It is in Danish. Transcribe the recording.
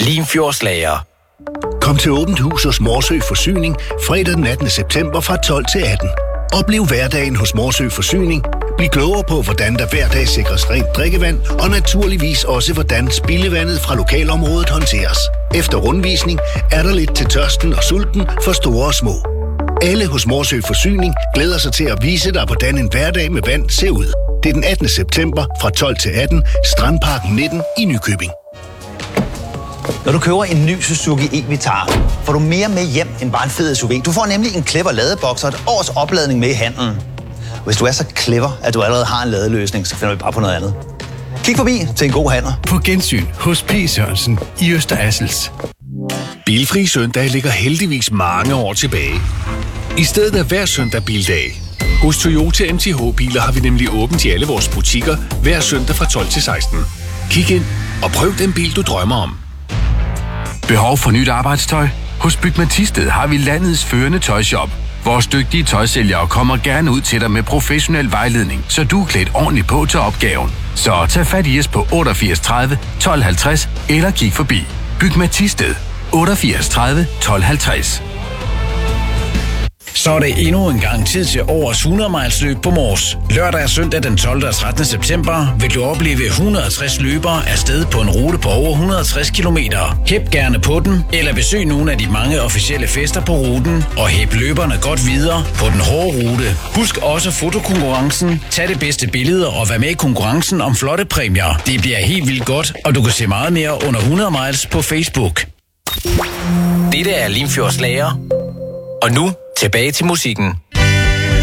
Limfjordslager. Kom til åbent hus hos Morsø Forsyning fredag den 18. september fra 12 til 18. Oplev hverdagen hos Morsø Forsyning. Bliv klogere på, hvordan der hver dag sikres rent drikkevand, og naturligvis også, hvordan spildevandet fra lokalområdet håndteres. Efter rundvisning er der lidt til tørsten og sulten for store og små. Alle hos Morsø Forsyning glæder sig til at vise dig, hvordan en hverdag med vand ser ud. Det er den 18. september fra 12 til 18, Strandparken 19 i Nykøbing. Når du køber en ny Suzuki e-Vitara, får du mere med hjem end bare en fed SUV. Du får nemlig en clever ladeboks og et års opladning med i handlen. Hvis du er så clever, at du allerede har en ladeløsning, så finder vi bare på noget andet. Kig forbi til en god handel. På gensyn hos P. Sørensen i Øster Assels. Bilfri søndag ligger heldigvis mange år tilbage. I stedet er hver søndag bildag. Hos Toyota MTH-biler har vi nemlig åbent i alle vores butikker hver søndag fra 12 til 16. Kig ind og prøv den bil, du drømmer om. Behov for nyt arbejdstøj? Hos Bygma Thisted har vi landets førende tøjshop. Vores dygtige tøjsælgere kommer gerne ud til dig med professionel vejledning, så du er klædt ordentligt på til opgaven. Så tag fat i os på 88 30 12 50 eller kig forbi. Bygma Thisted 88 30 12 50. Så er det endnu en gang tid til årets 100 miles løb på Mors. Lørdag og søndag den 12. og 13. september vil du opleve 160 løbere afsted på en rute på over 160 km. Hæb gerne på den, eller besøg nogle af de mange officielle fester på ruten, og hæb løberne godt videre på den hårde rute. Husk også fotokonkurrencen, tag det bedste billeder og vær med i konkurrencen om flotte præmier. Det bliver helt vildt godt, og du kan se meget mere under 100 miles på Facebook. Dette er Limfjordslager. Og nu tilbage til musikken.